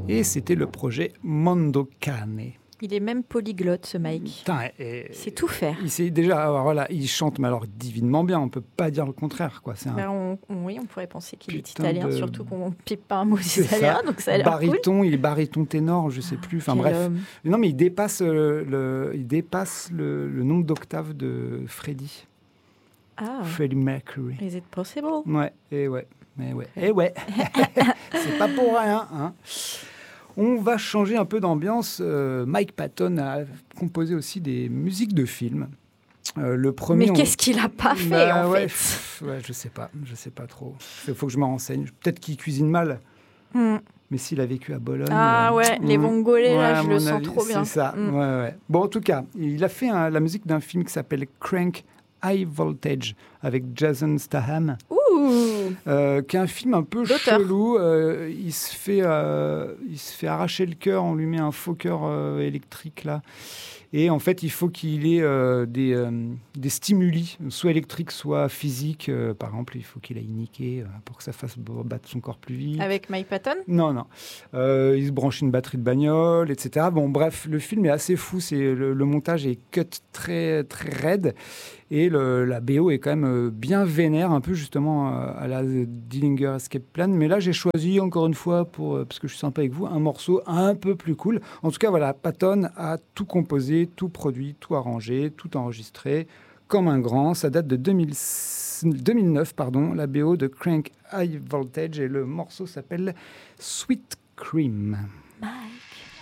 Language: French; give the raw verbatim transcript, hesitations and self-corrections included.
Et c'était le projet Mondo Cane. Il est même polyglotte, ce Mike. Putain, et, c'est tout faire. Il sait déjà, alors voilà, il chante, mais alors divinement bien. On peut pas dire le contraire, quoi. C'est un... ben on, on, oui, on pourrait penser qu'il est Putain italien, de- surtout qu'on ne pipe pas un mot C'est italien, ça. donc ça a l'air cool. Baryton, il est baryton ténor, je sais plus. Enfin Quel bref. homme. Non, mais il dépasse euh, le, il dépasse le, le nombre d'octaves de Freddie. Ah, Freddie Mercury. is it possible? Ouais, et ouais, mais ouais, et ouais. C'est pas pour rien, hein. On va changer un peu d'ambiance. Euh, Mike Patton a composé aussi des musiques de films. Euh, le premier. Mais on- qu'est-ce qu'il a pas fait, Bah en ouais, fait pff, ouais, je sais pas, je sais pas trop. Il faut que je me renseigne. Peut-être qu'il cuisine mal, Hmm. mais s'il a vécu à Bologne. Ah euh, ouais, les hmm, Vongolais, là, ouais, à je le mon sens avis, trop bien. C'est ça. Hmm. Ouais, ouais. Bon, en tout cas, il a fait un- la musique d'un film qui s'appelle Crank High Voltage avec Jason Statham. Ouh Euh, qui est un film un peu D'auteur. chelou. Euh, il, se fait, euh, il se fait arracher le cœur, on lui met un faux cœur euh, électrique là. Et en fait, il faut qu'il ait euh, des, euh, des stimuli, soit électriques, soit physiques. Euh, par exemple, il faut qu'il aille niquer euh, pour que ça fasse b- battre son corps plus vite. Avec Mike Patton? Non, non. Euh, il se branche une batterie de bagnole, et cetera. Bon, bref, le film est assez fou. C'est, le, le montage est cut très, très raide. Et le, la B O est quand même euh, bien vénère, un peu justement euh, à la Dillinger Escape Plan. Mais là, j'ai choisi, encore une fois, pour, euh, parce que je suis sympa avec vous, un morceau un peu plus cool. En tout cas, voilà, Patton a tout composé, tout produit, tout arrangé, tout enregistré, comme un grand. Ça date de deux mille deux mille neuf, pardon, la B O de Crank High Voltage. Et le morceau s'appelle Sweet Cream. Mike.